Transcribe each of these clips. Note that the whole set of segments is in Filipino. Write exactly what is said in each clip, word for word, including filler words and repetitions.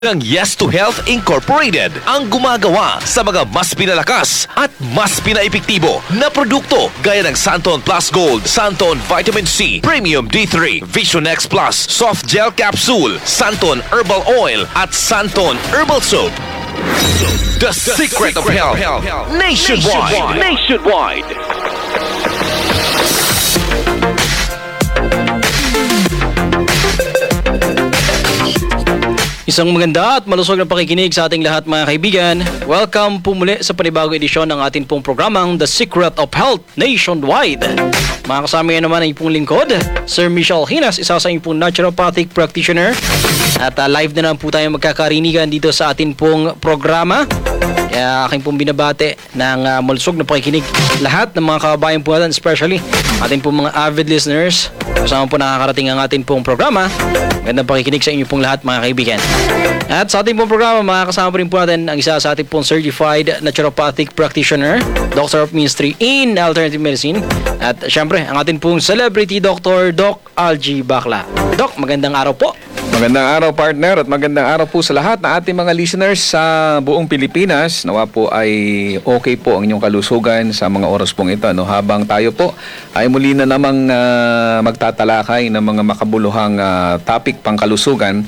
ng Yes to Health Incorporated ang gumagawa sa mga mas pinalakas at mas pinaepektibo na produkto gaya ng Santon Plus Gold, Santon Vitamin C, Premium D three, Vision X Plus, Soft Gel Capsule, Santon Herbal Oil at Santon Herbal Soap. The, the secret, secret of health, health. Nationwide. Nationwide. Isang maganda at malusog na pakikinig sa ating lahat mga kaibigan. Welcome po muli sa panibagong edisyon ng ating pong programang The Secret of Health Nationwide. Mga kasama yan naman ay pong lingkod, Sir Michelle Hinas, isa sa inyong pong naturopathic practitioner. At uh, live na naman po tayo magkakarinigan dito sa ating pong programa. Kaya aking pong binabate ng uh, malusog na pakikinig lahat ng mga kababayan po natin, especially ating pong mga avid listeners. Kasama po nakakarating ang ating pong programa. Magandang pakikinig sa inyo pong lahat mga kaibigan. At sa ating pong programa, makakasama po rin po natin ang isa sa ating pong certified naturopathic practitioner, Doctor of Ministry in Alternative Medicine. At syempre, ang ating pong celebrity doctor, Doc Algie Bacla. Doc, magandang araw po. Magandang araw partner at magandang araw po sa lahat ng ating mga listeners sa buong Pilipinas. Nawa po ay okay po ang inyong kalusugan sa mga oras pong ito. No? Habang tayo po ay muli na namang uh, magtatalakay ng mga makabuluhang uh, topic pang kalusugan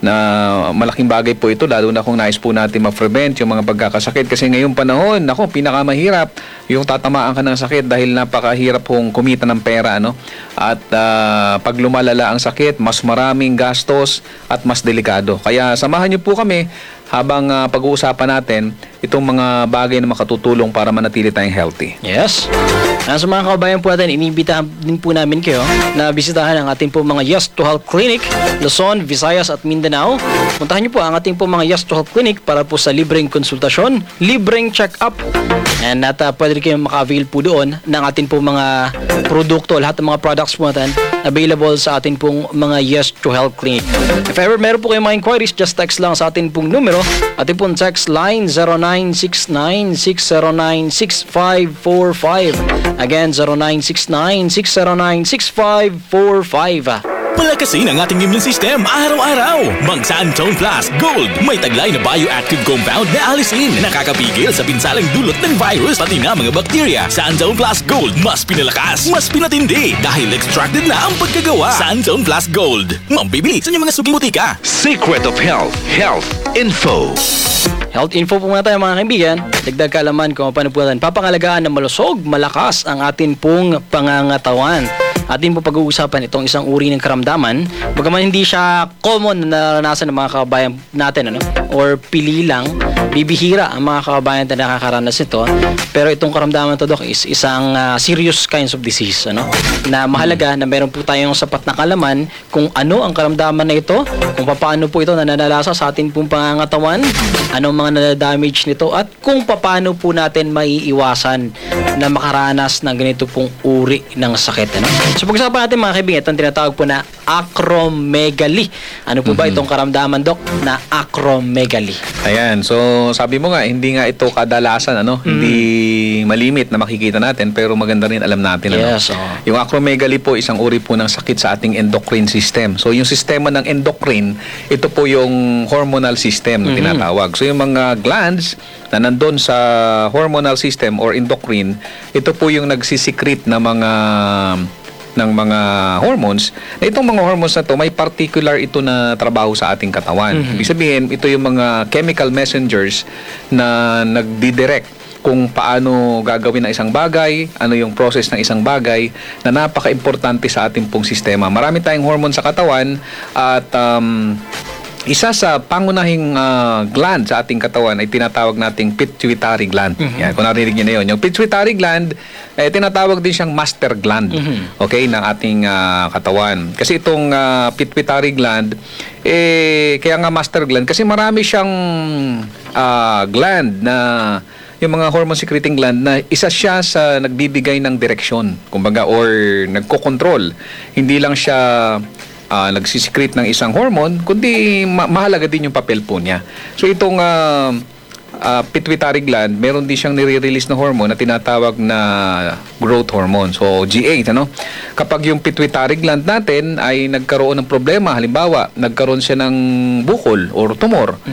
na malaking bagay po ito, lalo na kung nais po natin ma-prevent yung mga pagkakasakit. Kasi ngayong panahon, ako, pinakamahirap yung tatamaan ka ng sakit dahil napakahirap pong kumita ng pera. Ano? At uh, pag lumalala ang sakit, mas maraming gastos at mas delikado. Kaya samahan niyo po kami habang uh, pag-uusapan natin itong mga bagay na makatutulong para manatili tayong healthy. Yes. Sa mga kababayan po natin, inibitahan din po namin kayo na bisitahan ang ating po mga Yes to Health Clinic, Luzon, Visayas at Mindanao. Puntahan niyo po ang ating po mga Yes to Health Clinic para po sa libreng konsultasyon, libreng check-up. And at uh, pwede kayo maka-avail po doon ng ating po mga produkto, lahat ng mga products po natin available sa ating pong mga Yes to Health Clinic. If ever meron po kayong mga inquiries, just text lang sa ating pong numero. Ating pong text line zero nine six nine six zero nine six five four five. Again, zero nine six nine six zero nine six five four five. Palakasin ang ating immune system araw-araw. Mag Santon Plus Gold. May taglay na bioactive compound na alisin. Nakakapigil sa pinsalang dulot ng virus pati na mga bakterya. Santon Plus Gold. Mas pinalakas, mas pinatindi. Dahil extracted na ang pagkagawa. Santon Plus Gold. Mambibili sa inyong mga suking butika. Secret of Health. Health Info. Health info po muna tayo mga kaibigan. Dagdag kaalaman kung paano po natin papangalagaan na malusog, malakas ang atin pong pangangatawan. Atin po pag-uusapan itong isang uri ng karamdaman. Bagaman hindi siya common na naranasan ng mga kababayan natin, ano? Or pili lang, bibihira ang mga kababayan na nakakaranas nito. Pero itong karamdaman to, Doc, is isang uh, serious kinds of disease, ano? Na mahalaga na meron po tayong sapat na kalaman kung ano ang karamdaman na ito, kung paano po ito nananalasa sa atin pong pangangatawan, anong mga nadadamage nito, at kung paano po natin maiiwasan na makaranas ng ganito pong uri ng sakit, ano? So pag-usapan natin mga kaibigan, itong tinatawag po na acromegaly. Ano po ba itong karamdaman, Doc, na acromegaly? Ayan, so sabi mo nga, hindi nga ito kadalasan, ano? Mm. Hindi malimit na makikita natin, pero maganda rin alam natin. Yes, ano? oh. Yung acromegaly po, isang uri po ng sakit sa ating endocrine system. So yung sistema ng endocrine, ito po yung hormonal system na tinatawag. So yung mga glands na nandun sa hormonal system or endocrine, ito po yung nagsisecrete na mga ng mga hormones. Na itong mga hormones na to, may particular ito na trabaho sa ating katawan. Mm-hmm. Ibig sabihin, ito yung mga chemical messengers na nagdidirect kung paano gagawin ang isang bagay, ano yung process ng isang bagay na napaka-importante sa ating pong sistema. Marami tayong hormone sa katawan at um, isa sa pangunahing uh, gland sa ating katawan ay tinatawag nating pituitary gland. Mm-hmm. Yan, kung narinig niyo na yun. Yung pituitary gland, eh, tinatawag din siyang master gland, mm-hmm. okay, ng ating uh, katawan. Kasi itong uh, pituitary gland, eh, kaya nga master gland, kasi marami siyang uh, gland na yung mga hormone secreting gland na isa siya sa nagbibigay ng direksyon, kumbaga, or nagko-control. Hindi lang siya Uh, nagsisecrete ng isang hormone, kundi ma- mahalaga din yung papel po niya. So itong uh, ah, pituitary gland, meron din siyang nire-release na hormone na tinatawag na growth hormone. So, G eight, ano? Kapag yung pituitary gland natin ay nagkaroon ng problema, halimbawa, nagkaroon siya ng bukol or tumor,